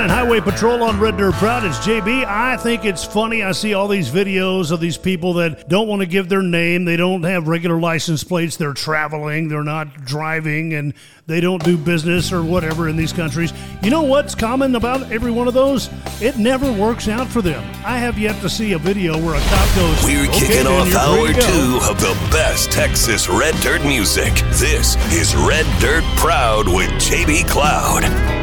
And Highway Patrol on Red Dirt Proud. It's JB. I think it's funny. I see all these videos of these people that don't want to give their name. They don't have regular license plates. They're traveling. They're not driving, and they don't do business or whatever in these countries. You know what's common about every one of those? It never works out for them. I have yet to see a video where a cop goes, We're kicking off hour 2 of the best Texas Red Dirt music. This is Red Dirt Proud with JB Cloud.